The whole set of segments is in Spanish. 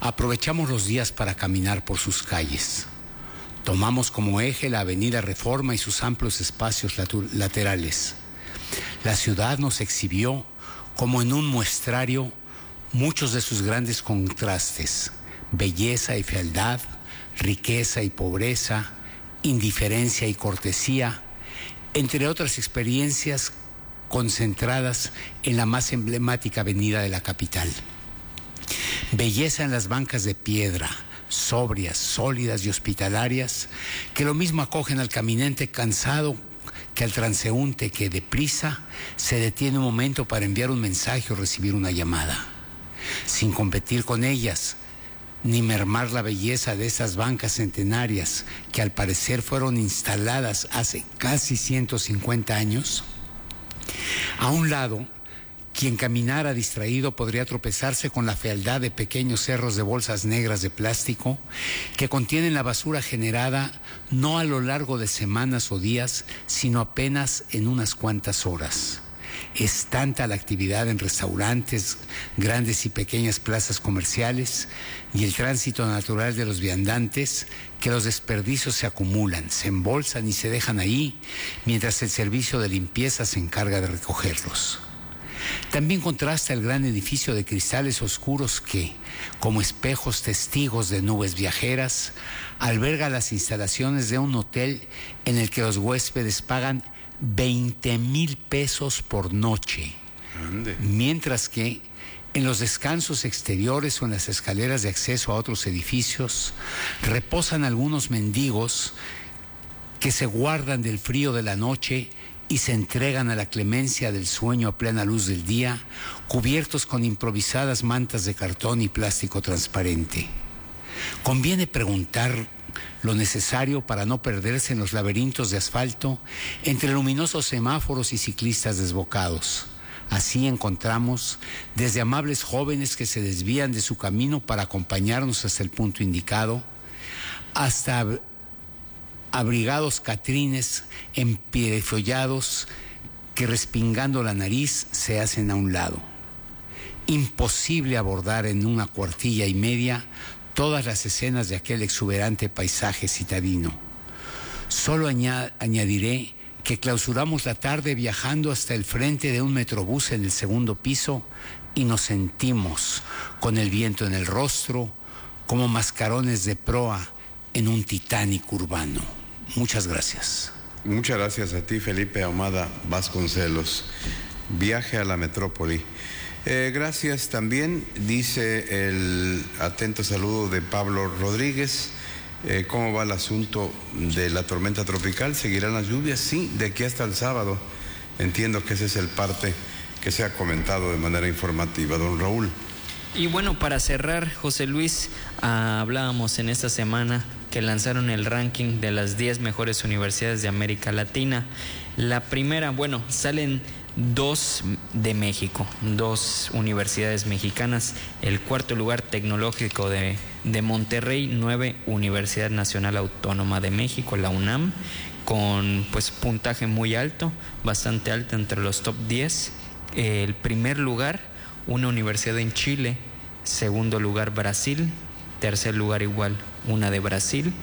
aprovechamos los días para caminar por sus calles. Tomamos como eje la avenida Reforma y sus amplios espacios laterales. La ciudad nos exhibió, como en un muestrario, muchos de sus grandes contrastes: belleza y fealdad, riqueza y pobreza, indiferencia y cortesía, entre otras experiencias concentradas en la más emblemática avenida de la capital. Belleza en las bancas de piedra, sobrias, sólidas y hospitalarias, que lo mismo acogen al caminante cansado que al transeúnte que deprisa se detiene un momento para enviar un mensaje o recibir una llamada. Sin competir con ellas, ni mermar la belleza de esas bancas centenarias que al parecer fueron instaladas hace casi 150 años, a un lado, quien caminara distraído podría tropezarse con la fealdad de pequeños cerros de bolsas negras de plástico que contienen la basura generada no a lo largo de semanas o días, sino apenas en unas cuantas horas. Es tanta la actividad en restaurantes, grandes y pequeñas plazas comerciales y el tránsito natural de los viandantes que los desperdicios se acumulan, se embolsan y se dejan ahí, mientras el servicio de limpieza se encarga de recogerlos. También contrasta el gran edificio de cristales oscuros que, como espejos testigos de nubes viajeras, alberga las instalaciones de un hotel en el que los huéspedes pagan 20,000 pesos por noche. ¿Ande? Mientras que en los descansos exteriores o en las escaleras de acceso a otros edificios reposan algunos mendigos que se guardan del frío de la noche y se entregan a la clemencia del sueño a plena luz del día, cubiertos con improvisadas mantas de cartón y plástico transparente. Conviene preguntar lo necesario para no perderse en los laberintos de asfalto entre luminosos semáforos y ciclistas desbocados. Así encontramos desde amables jóvenes que se desvían de su camino para acompañarnos hasta el punto indicado, hasta abrigados catrines empiedefollados que, respingando la nariz, se hacen a un lado. Imposible abordar en una cuartilla y media todas las escenas de aquel exuberante paisaje citadino. Solo añadiré que clausuramos la tarde viajando hasta el frente de un metrobús en el segundo piso y nos sentimos, con el viento en el rostro, como mascarones de proa en un Titanic urbano. Muchas gracias. Muchas gracias a ti, Felipe Ahumada Vasconcelos. Viaje a la metrópoli. Gracias también, dice el atento saludo de Pablo Rodríguez. ¿Cómo va el asunto de la tormenta tropical? ¿Seguirán las lluvias? Sí, de aquí hasta el sábado. Entiendo que ese es el parte que se ha comentado de manera informativa. Don Raúl. Y bueno, para cerrar, José Luis, hablábamos en esta semana que lanzaron el ranking de las 10 mejores universidades de América Latina. La primera, bueno, salen 2 de México, 2 universidades mexicanas. El cuarto lugar, Tecnológico de Monterrey. 9, Universidad Nacional Autónoma de México, la UNAM, con pues puntaje muy alto, bastante alto, entre los top 10. El primer lugar, una universidad en Chile. Segundo lugar, Brasil. Tercer lugar, igual, una de Brasil.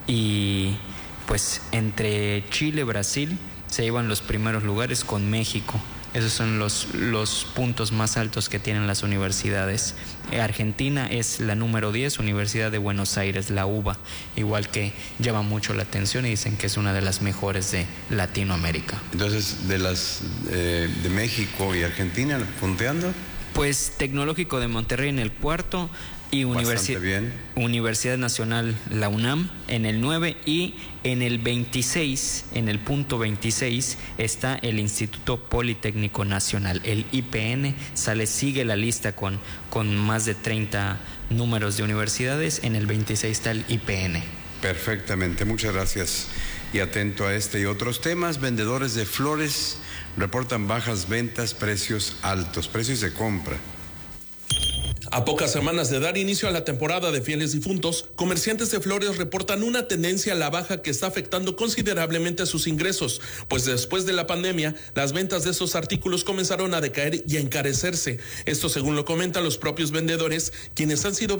Y pues entre Chile y Brasil se llevan los primeros lugares con México. Esos son los puntos más altos que tienen las universidades. Argentina es la número 10, Universidad de Buenos Aires, la UBA, igual que llama mucho la atención y dicen que es una de las mejores de Latinoamérica. Entonces, de las de México y Argentina, punteando. Pues Tecnológico de Monterrey en el cuarto y Universidad Nacional, la UNAM, en el 9, y en el 26, en el punto 26, está el Instituto Politécnico Nacional, el IPN. Sigue la lista con más de 30 números de universidades. En el 26 está el IPN. Perfectamente, muchas gracias. Y atento a este y otros temas, vendedores de flores reportan bajas ventas, precios altos, precios de compra. A pocas semanas de dar inicio a la temporada de fieles difuntos, comerciantes de flores reportan una tendencia a la baja que está afectando considerablemente a sus ingresos, pues después de la pandemia, las ventas de estos artículos comenzaron a decaer y a encarecerse. Esto según lo comentan los propios vendedores, quienes han sido